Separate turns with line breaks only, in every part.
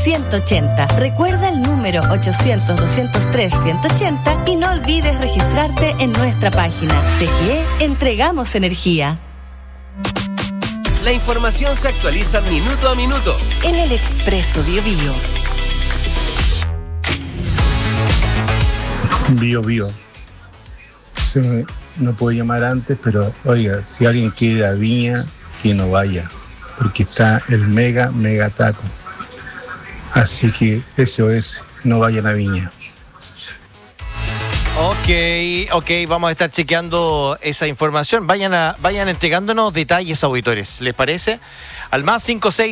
180. Recuerda el número 800-203-180 y no olvides registrarte en nuestra página. CGE, entregamos energía.
La información se actualiza minuto a minuto
en el Expreso BioBio.
BioBio. No puedo llamar antes, pero oiga, si alguien quiere ir a Viña, que no vaya, porque está el mega taco. Así que eso es, no vayan a Viña.
Ok, vamos a estar chequeando esa información. Vayan entregándonos detalles, auditores, ¿les parece? Al más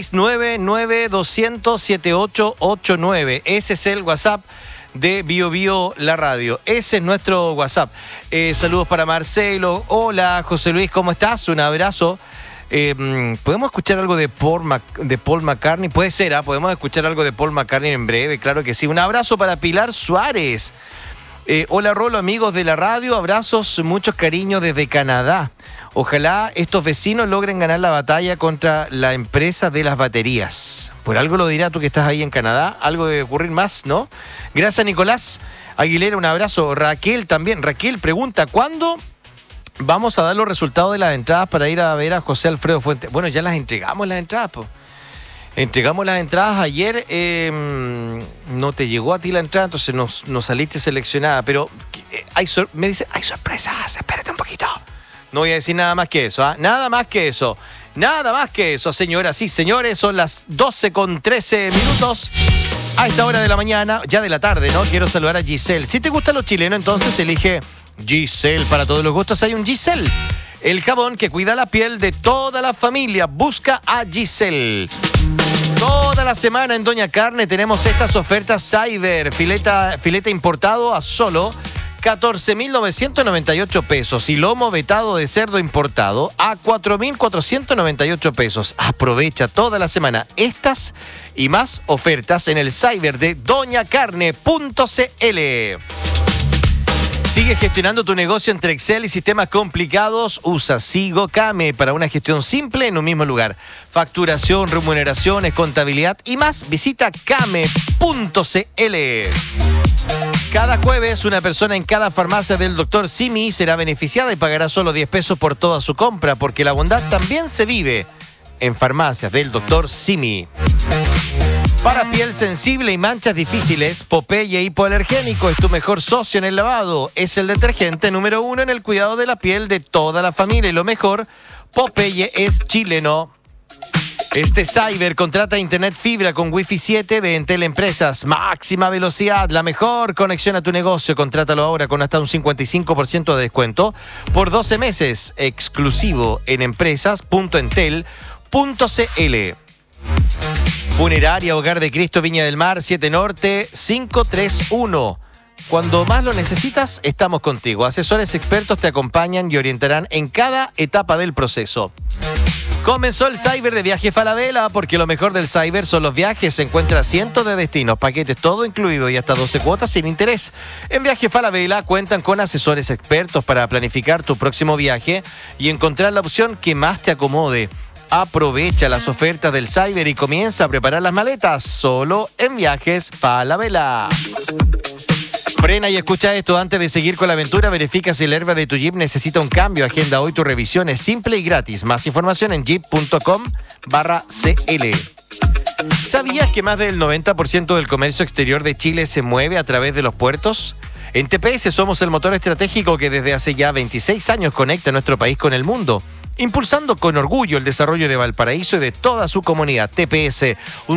569-9200-7889. Ese es el WhatsApp de BioBio La Radio. Ese es nuestro WhatsApp. Saludos para Marcelo. Hola, José Luis, ¿cómo estás? Un abrazo. ¿Podemos escuchar algo de Paul McCartney? Puede ser, podemos escuchar algo de Paul McCartney en breve, claro que sí. Un abrazo para Pilar Suárez. Hola, Rolo, amigos de la radio, abrazos, muchos cariños desde Canadá. Ojalá estos vecinos logren ganar la batalla contra la empresa de las baterías. Por algo lo dirá tú que estás ahí en Canadá, algo debe ocurrir más, ¿no? Gracias, Nicolás Aguilera, un abrazo. Raquel también. Raquel pregunta, ¿cuándo vamos a dar los resultados de las entradas para ir a ver a José Alfredo Fuentes? Bueno, ya las entregamos las entradas, po. Entregamos las entradas ayer, no te llegó a ti la entrada, entonces no saliste seleccionada, pero me dice, hay sorpresas, espérate un poquito. No voy a decir nada más que eso, nada más que eso, señoras y señores, son las 12:13 a esta hora de la mañana, ya de la tarde, ¿no? Quiero saludar a Giselle. Si te gustan los chilenos, entonces elige Giselle, para todos los gustos hay un Giselle. El jabón que cuida la piel de toda la familia. Busca a Giselle. Toda la semana en Doña Carne tenemos estas ofertas Cyber. Filete importado a solo 14.998 pesos. Y lomo vetado de cerdo importado a 4.498 pesos. Aprovecha toda la semana estas y más ofertas en el Cyber de doñacarne.cl. Sigue gestionando tu negocio entre Excel y sistemas complicados. Usa Sigo Kame para una gestión simple en un mismo lugar. Facturación, remuneraciones, contabilidad y más. Visita kame.cl. Cada jueves, una persona en cada farmacia del Dr. Simi será beneficiada y pagará solo 10 pesos por toda su compra, porque la bondad también se vive en farmacias del Dr. Simi. Para piel sensible y manchas difíciles, Popeye Hipoalergénico es tu mejor socio en el lavado. Es el detergente número 1 en el cuidado de la piel de toda la familia. Y lo mejor, Popeye es chileno. Este Cyber contrata internet fibra con Wi-Fi 7 de Entel Empresas. Máxima velocidad, la mejor conexión a tu negocio. Contrátalo ahora con hasta un 55% de descuento por 12 meses. Exclusivo en empresas.entel.cl. Funeraria Hogar de Cristo Viña del Mar, 7 Norte, 531. Cuando más lo necesitas, estamos contigo. Asesores expertos te acompañan y orientarán en cada etapa del proceso. Comenzó el Cyber de Viaje Falabella, porque lo mejor del Cyber son los viajes. Se encuentra cientos de destinos, paquetes, todo incluido y hasta 12 cuotas sin interés. En Viaje Falabella cuentan con asesores expertos para planificar tu próximo viaje y encontrar la opción que más te acomode. Aprovecha las ofertas del Cyber y comienza a preparar las maletas solo en Viajes Falabella. Frena y escucha esto. Antes de seguir con la aventura, verifica si el airbag de tu Jeep necesita un cambio. Agenda hoy tu revisión. Es simple y gratis. Más información en jeep.com/cl. ¿Sabías que más del 90% del comercio exterior de Chile se mueve a través de los puertos? En TPS somos el motor estratégico que desde hace ya 26 años conecta a nuestro país con el mundo, impulsando con orgullo el desarrollo de Valparaíso y de toda su comunidad. TPS,